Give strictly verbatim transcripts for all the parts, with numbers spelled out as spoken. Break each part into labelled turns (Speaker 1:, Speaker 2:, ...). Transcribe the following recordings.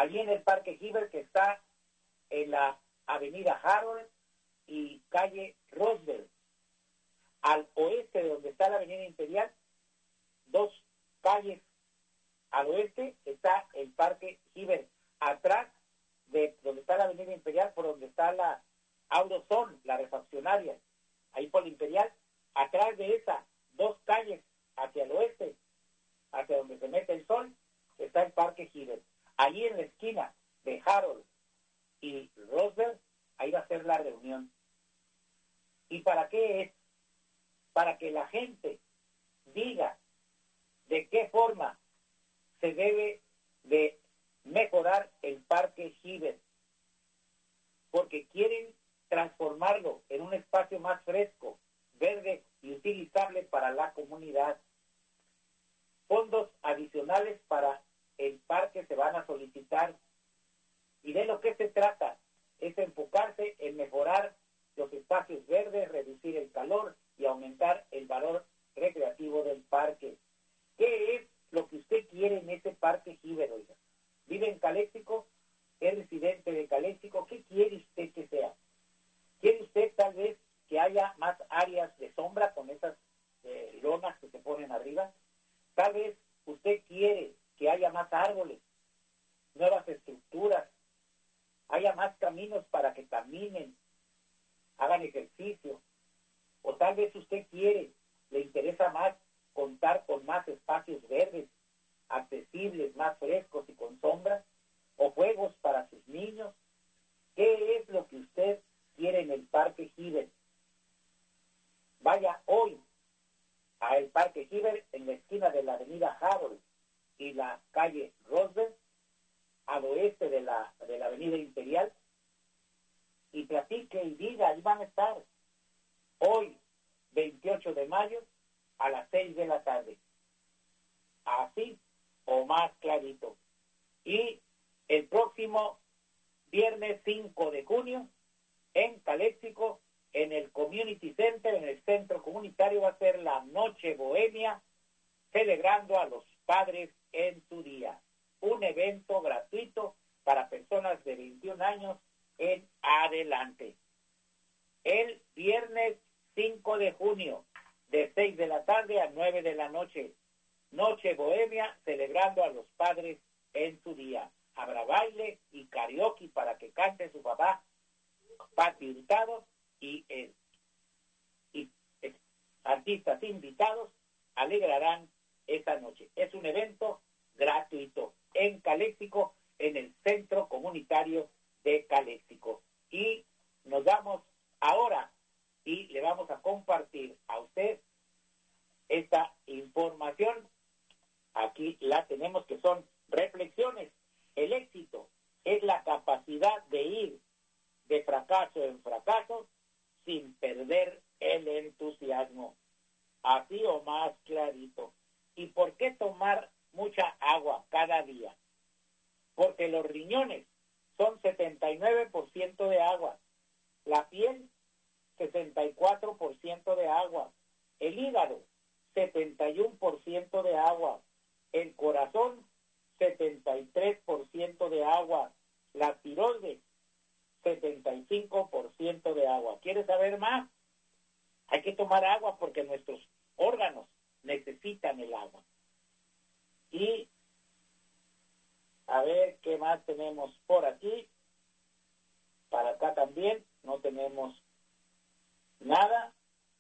Speaker 1: allí en el Parque Hibbert, que está en la avenida Harold y calle Roosevelt. Al oeste de donde está la avenida Imperial, dos calles al oeste, está el Parque Hibbert. Atrás de donde está la avenida Imperial, por donde está la AutoZone, la refaccionaria, ahí por la Imperial, atrás de esas dos calles hacia el oeste, hacia donde se mete el sol, está el Parque Hibbert. Allí en la esquina de Harold y Roosevelt, ahí va a ser la reunión. ¿Y para qué es? Para que la gente diga de qué forma se debe de mejorar el Parque Hibbert, porque quieren transformarlo en un espacio más fresco, verde y utilizable para la comunidad. Fondos adicionales para el parque se van a solicitar, y de lo que se trata es enfocarse en mejorar los espacios verdes, reducir el calor y aumentar el valor recreativo del parque. ¿Qué es lo que usted quiere en ese Parque Hibbert, oiga? ¿Vive en Caléxico? ¿Es residente de Caléxico? ¿Qué quiere usted que sea? ¿Quiere usted tal vez que haya más áreas de sombra con esas eh, lonas que se ponen arriba? Tal vez usted quiere que haya más árboles, nuevas estructuras, haya más caminos para que caminen, hagan ejercicio. O tal vez usted quiere, le interesa más contar con más espacios verdes, accesibles, más frescos y con sombra, o juegos para sus niños. ¿Qué es lo que usted quiere en el Parque Hibbert? Vaya hoy al Parque Hibbert en la esquina de la avenida Harold y la calle Roosevelt, al oeste de la, de la avenida Imperial, y platique y diga, ahí van a estar hoy, veintiocho de mayo, a las seis de la tarde. Así o más clarito. Y el próximo viernes cinco de junio, en Caléxico, en el Community Center, en el centro comunitario, va a ser la Noche Bohemia, celebrando a los padres en su día. Un evento gratuito para personas de veintiún años en adelante. El viernes cinco de junio, de seis de la tarde a nueve de la noche. Noche Bohemia, celebrando a los padres en su día. Habrá baile y karaoke para que cante su papá, Pati Hurtado, y, eh, y eh, artistas invitados alegrarán esta noche. Es un evento gratuito en Caléxico, en el Centro Comunitario de Caléxico. Y nos vamos ahora y le vamos a compartir a usted esta información. Aquí la tenemos, que son reflexiones. El éxito es la capacidad de ir de fracaso en fracaso sin perder el entusiasmo. Así o más clarito. ¿Y por qué tomar mucha agua cada día? Porque los riñones son setenta y nueve por ciento de agua, la piel sesenta y cuatro por ciento de agua, el hígado setenta y uno por ciento de agua, el corazón setenta y tres por ciento de agua, la tiroides setenta y cinco por ciento de agua. ¿Quieres saber más? Hay que tomar agua porque nuestros órganos necesitan el agua. Y a ver qué más tenemos por aquí. Para acá también no tenemos nada.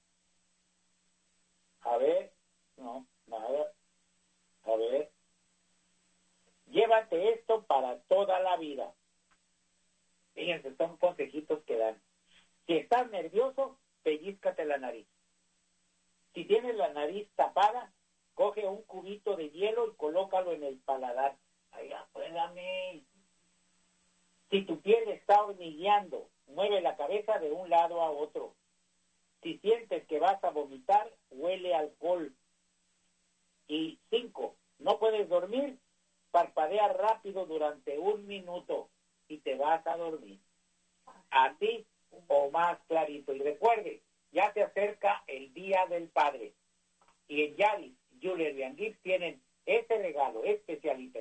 Speaker 1: A ver, no, nada. A ver. Llévate esto para toda la vida. Fíjense, son consejitos que dan. Si estás nervioso, pellízcate la nariz. Si tienes la nariz tapada, coge un cubito de hielo y colócalo en el paladar. Ay, acuérdame. Si tu piel está hormigueando, mueve la cabeza de un lado a otro. Si sientes que vas a vomitar, huele alcohol. Y cinco, no puedes dormir, parpadea rápido durante un minuto y te vas a dormir. Así o más clarito. Y recuerde, ya se acerca el Día del Padre. Y en Yaris, Jewelry and Gifts tienen ese regalo especial